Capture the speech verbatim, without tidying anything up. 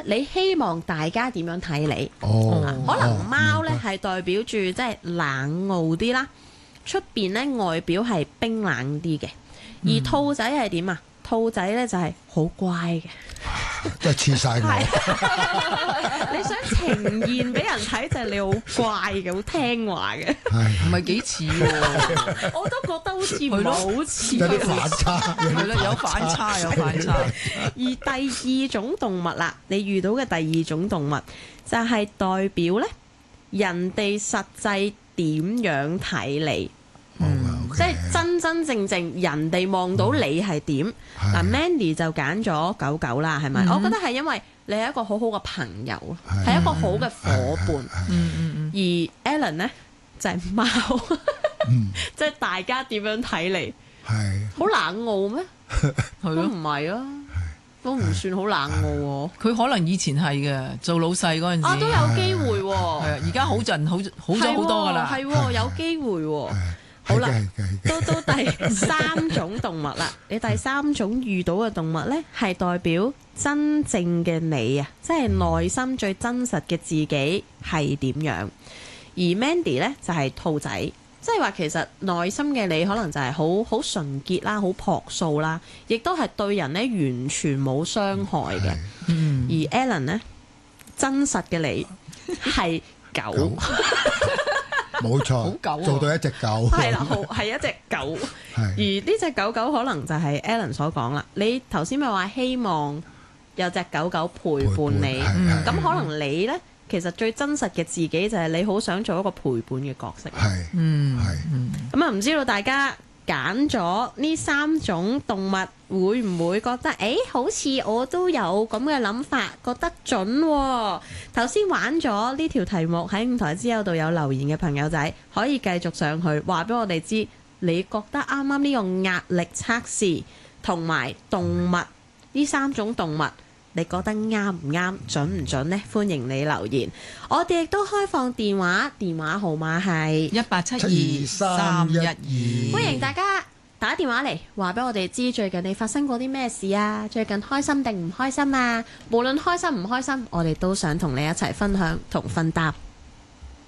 你希望大家點樣睇你？ 哦， 可能貓咧哦係代表住即係冷傲啲啦，出邊咧外表係冰冷啲嘅，而兔仔係點啊？兔仔咧就係好乖嘅。 即係似晒我。 你想呈現俾人睇就係你好乖嘅，好聽話嘅。 唔係幾似喎， 我都覺得好似唔係好似有啲反差， 係啦，有反差，有反差。 而第二種動物啦，你遇到嘅第二種動物就係代表咧人哋實際點樣睇你。 嗯， 即係真真正正人哋望到你係點。嗱、 係 Mandy 就揀咗狗狗啦，係咪？ 嗯我覺得係因為你係一個好好嘅朋友， 係係一個好嘅伙伴。 嗯嗯嗯， 而 Alan 呢，就係、貓， 嗯即係大家點樣睇你？ 係好冷傲咩？都係咯。 唔係啊，都唔算好冷傲喎。 佢可能以前係嘅，做老細嗰陣時。 啊，都有機會喎。 係啊，而家好陣好好咗好多噶啦。 係喎，有機會喎。好啦，到到第三種動物啦，你第三種遇到嘅動物呢，係代表真正嘅你啊，即係內心最真實嘅自己係點樣。而 Mandy 呢，就係兔仔，即係話其實內心嘅你可能就係好好純潔啦，好樸素啦，亦都係對人呢完全冇傷害嘅。 嗯， 而 Alan 呢，真實嘅你係狗。 冇錯， 好狗啊做到一隻狗。 係啦，好係一隻狗，而係呢隻狗狗可能就係 Alan 所講啦。你頭先咪話希望有隻狗狗陪伴你， 陪伴係係咁可能你呢，其實最真實嘅自己就係你好想做一個陪伴嘅角色。 係嗯， 係嗯， 咁啊，唔知道大家揀咗呢三種動物，會唔會覺得誒，好似我都有咁嘅諗法，覺得準喎？頭先玩咗呢條題目喺五台之友度有留言嘅朋友仔，可以繼續上去話俾我哋知，你覺得啱啱呢個壓力測試同埋動物呢三種動物，你覺得啱唔啱、準唔準呢？歡迎你留言。我哋亦都開放電話，電話號碼係一八七二三一二。 歡迎大家打電話嚟話俾我哋知最近你發生過啲咩事啊？最近開心定唔開心啊？無論開心唔開心，我哋都想同你一齊分享同分擔。